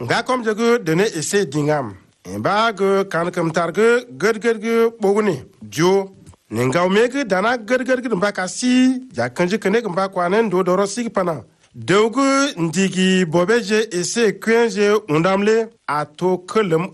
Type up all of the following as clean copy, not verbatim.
nga kom jegu dene ese dingam ba ge kan kam targe ged boguni jo ningaw mege dana ged ba kasi ja kanje kene ba kwanen do doro sig pana deugu ndigi bobeje ese kwenje undamle ato kelem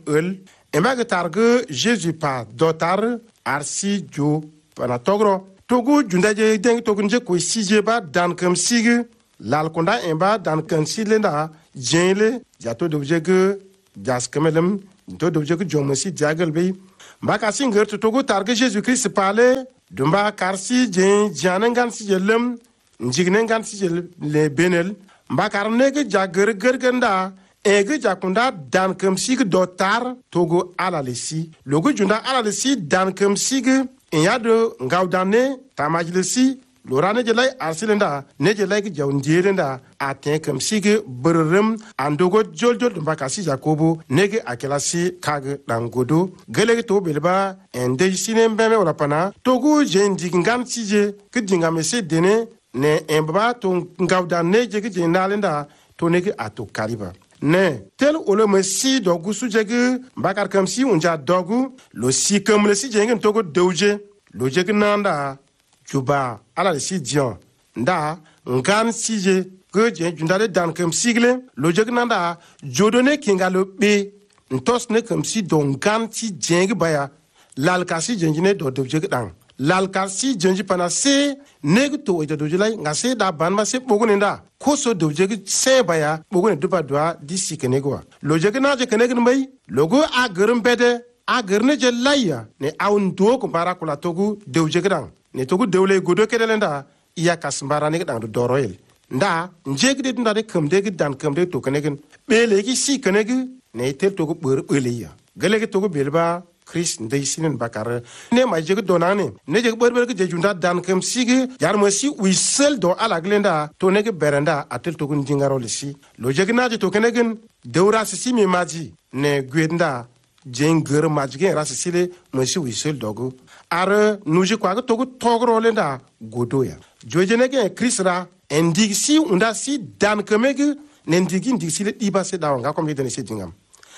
ba ge targe Jesus pa dotar arsi jo pana togro togu jundaje deng togunje ko sije ba dan kam sig lal konda ba dan kan silenda jenle jato dovjege jas kamelem to dovjege jomosi diagal be mbaka singer to togo targe Jesus Christ pale dumba karsi jen janangan si jelem njignengan si le benel mbaka nege jager gergenda ege jakunda dan kam sig dotar togo alalesi logo junda alalesi dan kam sig yado ngawdane tamajlesi lorane jelay arsilenda ne jelay ki jawndirenda aten kam sige berrem andogo joljol mbaka si jakobo nege akelasi kag dangodo gelege to belba ende sinen beme wala pana togu jendi ngam sije ki dingame se dene ne embaba to ngawda neje ki jendalenda to nege ato kaliba ne tel ole mesi dogu sujege mbakar kam si unja dogu lo si kam le si jengen togo douje lo jege nanda juba ala le si dion nda ngan sije ke je jundale dan kam sigle lo jegnanda jodone kinga lo be ntos ne kam si don gan ti jeng baya lal kasi jenjine do do jegdan lal kasi jenji pana se negto do jilai ngase da ban ma se bogunenda koso do jeg se baya bogun duba doa disi kenegwa lo jegna je kenegn mai logo a germ bede a गर्ने je laya ne aun do ko bara kula togu de jegdan ne togu dewle godo kedelenda iya kasmbara ne dan do doroyel nda njegde nda de kamde dan kamde to kenegen bele gi si kenegi ne tel togu beur beleya gelege togu belba Chris ndey sinen bakar ne ma jege donane ne jege beur ge junda dan kam sigi yar mo si wisel do ala glenda to ne ge berenda atel togu njingaro lisi lo jege na je to kenegen dewra si mi maji ne gwenda jengeur majge rasile mo si wisel dogu are nuji kwa togu togro lenda godoya jojene ge Chrisra endiksi unda si dan kemege nendigi ndiksi le diba se da nga comme de se dingam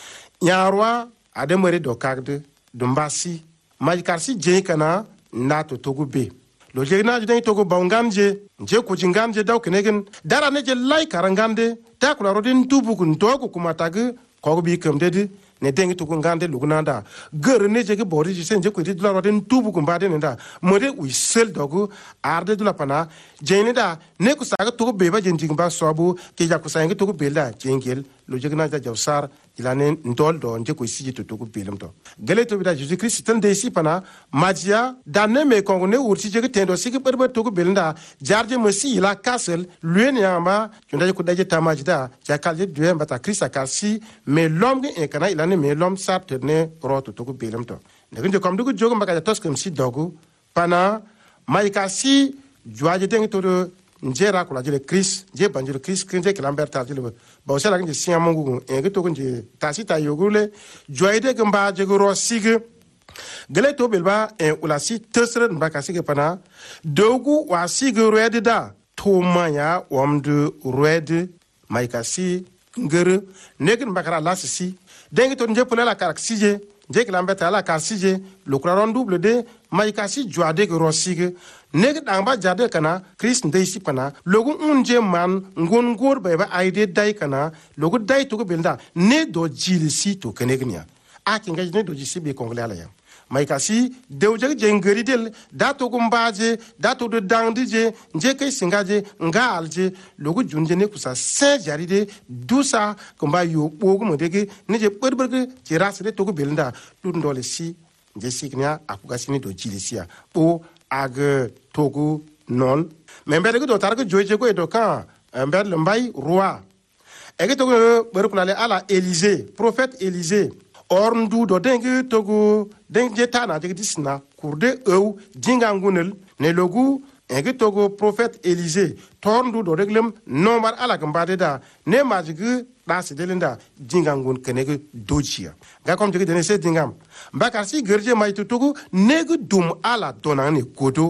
nyarwa ademere do kagde dumbasi majkarsi je kana nato togu be lo je na je togu banganje je ko jinganje daw kenegen dara ne je lay karangande ta kula rodin tubu kun togu kuma tag ko bi kam dedi ne dengi togu ngande lugunanda geur ne je ge bori je senje ko di la rodin tubu kun bade nda mode wi sel dogu arde dula pana je ne da ne ku saga togu be ba je jingba sobu ke ja ku saga togu be la jengel lo je na ja jawsar ilane ndol do nje ko siji to togu belum to gele to bida Jesus Christ tan de si pana majia danne me ko ne urti je tendo sigi berber togu belnda jarje mesi ila castle luene amba tunda ko daje tamajida ja kalje duem bata Christ akasi me l'homme e kana ilane me l'homme sapte ne roto togu belum to ne kom dugu jogo mbaka ja toskem si dogu pana maikasi juaje dengi to njera kula jele Chris je banjuru Chris kenje kilamberta jele ba osala nje siya mungu e to nje tasita yogule joide gamba je go sige gele to belba e ulasi tesre mbaka sige pana dogu wa sige rede da to manya wamdu rede maikasi ngere negen bakara lasisi dengi to nje pula la karaksije je kilamberta la karsije le craron double de maikasi joade go sige neg dangba jade kana Chris ndey si pana logu unje man ngon gor ba aide dai kana logu dai to belda ne do jilisi to kenegnia akinga ne do jisi be kongla la ya maikasi dewje jengeri del dato gumbaje dato do dangdije nje kai singaje nga alje logu junje ne kusa se jaride dusa kumba yo bogu modege ne je berberge ci rasre to belda dun dole si nje siknya akugasi ne do jilisia o ag togu non member ko dotar ko joje ko do kan member lambay roi ege togu berkulale ala Élysée prophète Élysée or ndu do dengue togu dengue tana de disna kurde ew jinga ngunel ne logu ege togu prophète Élysée torndu do reglem nomar ala gambade da ne majigi dasi delinda jinga ngun kenege dojia ga kom jigi dene se dingam bakar si gerje may togu negu dum ala donane godo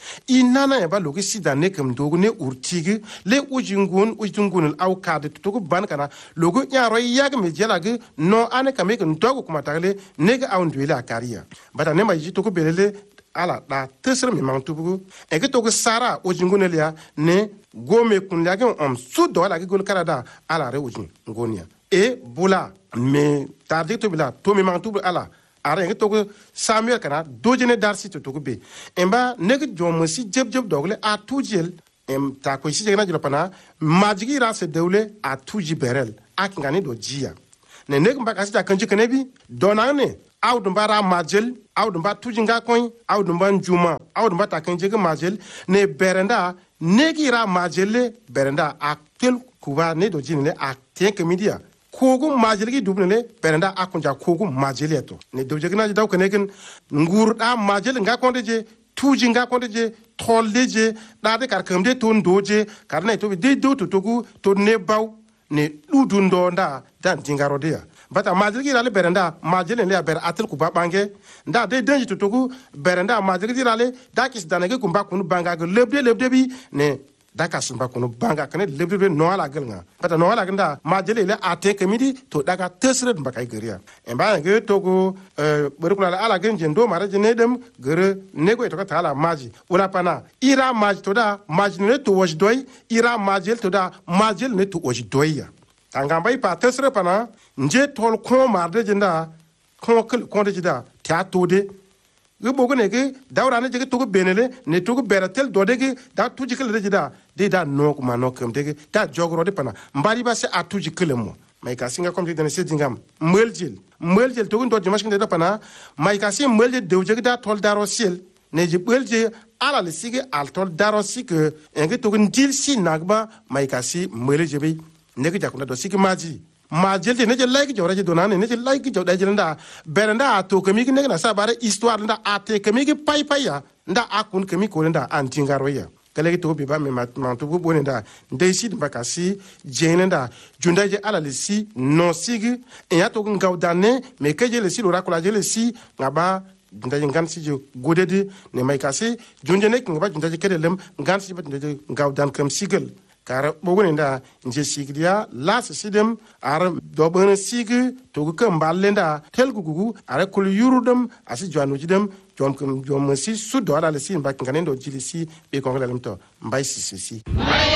inana ya ba logi sida ne kam dogo ne urtigi le ujungun au kade to ban kana logo nyaro yag me jela ge no ane kame kan dogo kuma tagle ne ga aun duela kariya bata ne ma jito ko belele ala da tesre mi mantubu e ke to ko sara ujungun le ne gome kun lage su do la ge gol karada ala re ujun ngonia e bula me tardi to bila to mi mantubu ala ara ngi to Samuel kana dojene darsi to be emba negi jom si jeb dogle a tujel ta ko si jena jopana majigi ra se dewle a tuji berel ak ngani do jia ne negi mbaka si kanji kanebi donane awdu mbara majel awdu mba tuji nga koin awdu mba njuma awdu mba ta kanji ga majel ne berenda negi ra majelle berenda aktel kuba ne do jinle akten kemidia kogu majeli dubnele perenda akunja kogu majeli to ne dojegna daw keneken ngur da majeli nga kondeje tuji nga kondeje tolleje da de kar kamde ton doje karna to de do to togu to ne baw ne dudundo nda dan dingaro dia bata majeli rale berenda majeli le ber atel ku babange nda de denji to togu berenda majeli rale dakis danage kumba kunu banga go lebde bi ne daka sumba kono banga kane lebre no ala gelnga pata no ala ganda majele le ate kemidi to daga tesre mbaka geria emba ge togo berkula ala genje ndo mara jene dem gere nego to ka ala maji ula pana ira maji to da maji ne to woj doy ira majel to da majel ne to woj doya tanga bai pa tesre pana nje tol ko marde jenda ko de jida ta to de bogo ne ke dawra ne jege to benele ne to beratel do de da tuji kele de da de da no ma no kem de da jogro de pana mbari ba se atuji kele mo mai ka singa kom de ne se dingam meljel to ndo dimash de da pana mai ka se meljel de jege da tol daro sel ne je belje ala le sige al tol daro sike enge to ndil si nagba mai ka si meljel be ne ke jakunda do sike maji majel ne je like jora je donane ne je like jora je nda berenda to kemi ne na sabare histoire nda ate kemi ki pai ya nda akun kemi ko nda antingaro ya kale to bi ba me man to bo nda ndesi bakasi jene nda junda je ala le si non sigi e ya to ngaudane me keje le si lora ko la je le si ngaba junda je ngan si je godede ne mai kasi junje ne ngaba junda je kedelem ngan si ba junda je ngaudan kam sigel kara bogun da nje sigriya las sidem ar dobon sig to ko mballenda tel gugu ara kul yurudum asi jwanu jidem jom si su do ala le sin ba ngane do jili si be ko ngalam to mbay si